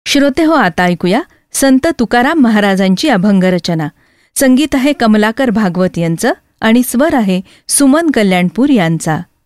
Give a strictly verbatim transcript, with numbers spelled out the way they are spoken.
श्रोते हो, आता ऐकूया संत तुकाराम महाराजांची अभंगरचना. संगीत आहे कमलाकर भागवत यांचं आणि स्वर आहे सुमन कल्याणपूर यांचा.